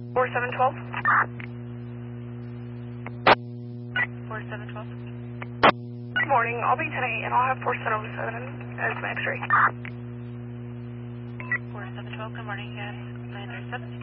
4712. 4712. Good morning. I'll be 10-8 and I'll have 4707 as my X-ray. 4712, good morning, yes. 937.